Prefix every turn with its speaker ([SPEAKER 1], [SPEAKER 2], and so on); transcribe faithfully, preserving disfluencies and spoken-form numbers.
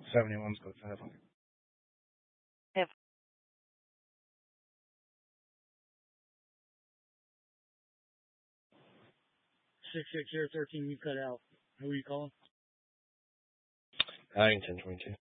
[SPEAKER 1] seventy-one's good for that.
[SPEAKER 2] If
[SPEAKER 3] Six six zero thirteen. You cut out. Who are you calling?
[SPEAKER 1] Nine ten twenty-two.